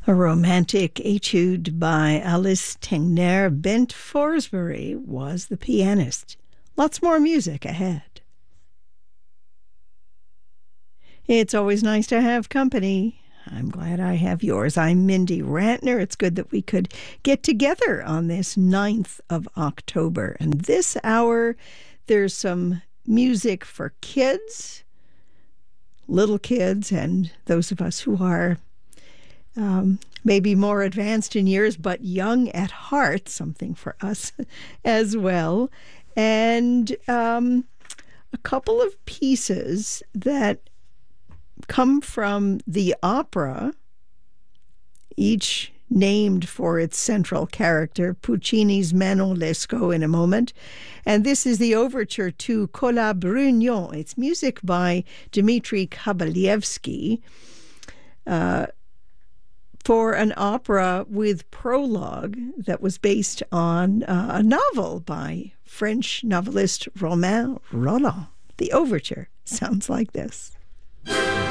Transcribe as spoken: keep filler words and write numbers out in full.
A romantic etude by Alice Tegner. Bent Forsberry was the pianist. Lots more music ahead. It's always nice to have company. I'm glad I have yours. I'm Mindy Rantner. It's good that we could get together on this ninth of October. And this hour, there's some music for kids, little kids, and those of us who are Um, maybe more advanced in years, but young at heart, something for us as well. And um, a couple of pieces that come from the opera, each named for its central character, Puccini's Manon Lescaut in a moment. And this is the overture to Cola Brugnon. It's music by Dmitri Kabalevsky. Uh, for an opera with prologue that was based on uh, a novel by French novelist Romain Rolland. The overture sounds like this.